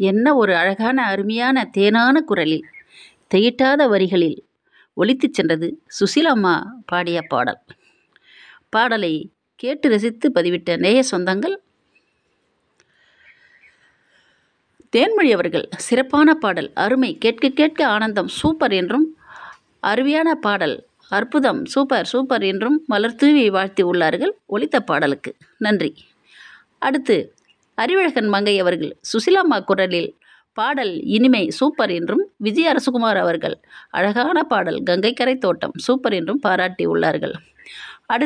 என்ன ஒரு அழகான அருமையான தேனான குரலில் தெயிட்டாத வரிகளில் ஒலித்துச் சென்றது சுசீலாம்மா பாடிய பாடல். பாடலை கேட்டு ரசித்து பதிவிட்ட நேய சொந்தங்கள் தேன்மொழி அவர்கள் சிறப்பான பாடல், அருமை, கேட்க கேட்க ஆனந்தம், சூப்பர் என்றும், அருமையான பாடல், அற்புதம், சூப்பர் சூப்பர் என்றும் மலர்தூவி வாழ்த்தி உள்ளார்கள். ஒலித்த பாடலுக்கு நன்றி. அடுத்து அறிவழகன் மங்கை அவர்கள் சுசிலாம்மா குரலில் பாடல் இனிமை சூப்பர் என்றும், விஜய் அரசகுமார் அவர்கள் அழகான பாடல் கங்கைக்கரை தோட்டம் சூப்பர் என்றும் பாராட்டி உள்ளார்கள்.